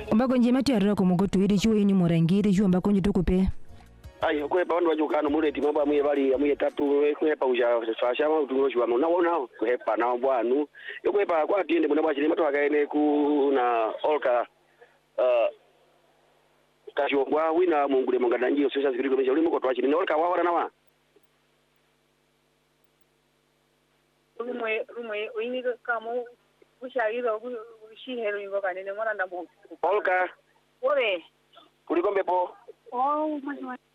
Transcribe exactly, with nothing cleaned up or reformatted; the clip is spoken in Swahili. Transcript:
Mbako njema tiara ko mugo tuiri chuo ni morangiri chuo mbako njito kupe. Ai ko pa ndo jukano muleti mamba muye bali muye tatu kwepa uja fashama utungoshwa no naona kwepa na bwanu yokwepa kwa tiende muna bwa chilima to akaene ku na olka uh kasho kwa wina mungule mangadanji social security commission ulimo ko twachi ni olka wawara na wa rumwe rumwe uini kamo ushariza ushihero ingo kanene mwana ndambo olka ore kulikombe po oh mwana